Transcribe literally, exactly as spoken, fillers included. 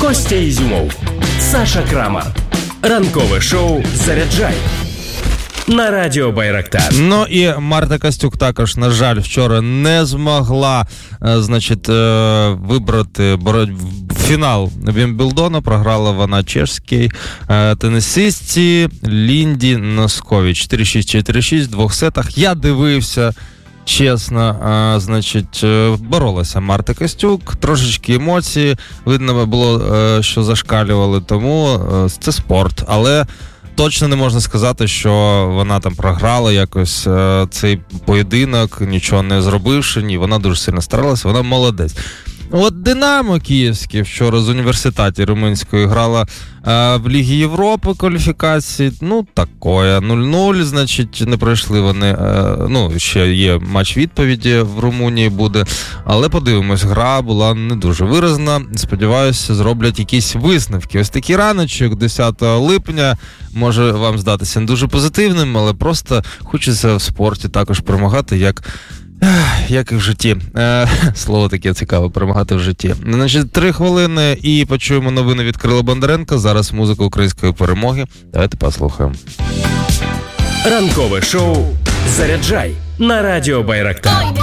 Костя Ізюмов, Саша Крамар. Ранкове шоу «Заряджай» на радіо Байрактар. Ну і Марта Костюк також, на жаль, вчора не змогла, значить, вибрати фінал Вімблдона. Програла вона чешській тенісистці Лінді Носкович. чотири шість чотири шість в двох сетах. Я дивився, чесно, а, значить, боролася Марта Костюк, трошечки емоції, видно було, що зашкалювали, тому це спорт, але точно не можна сказати, що вона там програла якось цей поєдинок, нічого не зробивши, ні, вона дуже сильно старалася, вона молодець. От Динамо Київське вчора з університеті румунської грала е, в Лігі Європи кваліфікації, ну, такое, нуль нуль, значить, не пройшли вони, е, ну, ще є матч відповіді в Румунії буде, але подивимось, гра була не дуже виразна, сподіваюся, зроблять якісь висновки. Ось такий раночок десятого липня може вам здатися не дуже позитивним, але просто хочеться в спорті також перемагати, як Як і в житті. Е, слово таке цікаве, перемагати в житті. Значить, три хвилини і почуємо новини від Кирила Бондаренка. Зараз музика української перемоги. Давайте послухаємо. Ранкове шоу «Заряджай» на радіо Байрактар.